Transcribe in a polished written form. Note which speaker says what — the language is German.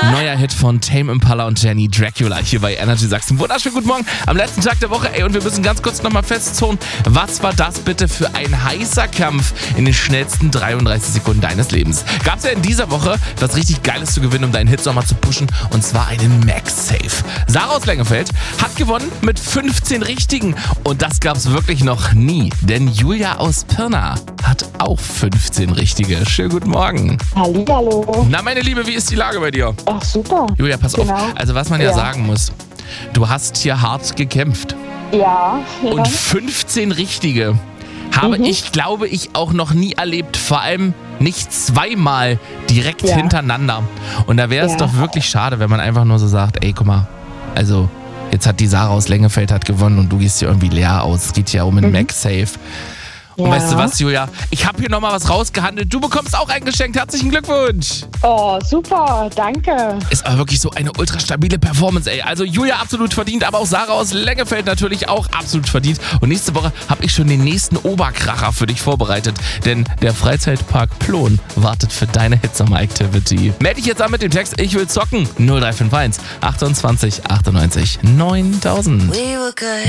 Speaker 1: Neuer Hit von Tame Impala und Jenny, Dracula, hier bei Energy Sachsen. Wunderschönen guten Morgen am letzten Tag der Woche. Und wir müssen ganz kurz nochmal festzurren, was war das bitte für ein heißer Kampf in den schnellsten 33 Sekunden deines Lebens? Gab es ja in dieser Woche was richtig Geiles zu gewinnen, um deinen Hit nochmal zu pushen, und zwar einen MagSafe. Sarah aus Lengefeld hat gewonnen mit 15 Richtigen, und das gab es wirklich noch nie, denn Julia aus Pirna hat auch 15 Richtige. Schönen guten Morgen.
Speaker 2: Hallihallo.
Speaker 1: Na, meine Liebe, wie ist die Lage bei dir?
Speaker 2: Ach, super.
Speaker 1: Julia, pass auf.
Speaker 2: Genau.
Speaker 1: Also, was man ja sagen muss, du hast hier hart gekämpft.
Speaker 2: Ja.
Speaker 1: Und 15 Richtige habe ich, glaube ich, auch noch nie erlebt. Vor allem nicht zweimal direkt hintereinander. Und da wäre es doch wirklich schade, wenn man einfach nur so sagt, ey, guck mal, also jetzt hat die Sarah aus Lengefeld hat gewonnen und du gehst hier irgendwie leer aus. Es geht ja um einen MagSafe. Und weißt du was, Julia? Ich habe hier nochmal was rausgehandelt. Du bekommst auch ein Geschenk. Herzlichen Glückwunsch.
Speaker 2: Oh, super. Danke.
Speaker 1: Ist aber wirklich so eine ultra stabile Performance, ey. Also Julia absolut verdient, aber auch Sarah aus Lengefeld natürlich auch absolut verdient. Und nächste Woche habe ich schon den nächsten Oberkracher für dich vorbereitet. Denn der Freizeitpark Plon wartet für deine Hitsummer Activity. Melde dich jetzt an mit dem Text Ich will zocken. 0351 28 98 9000.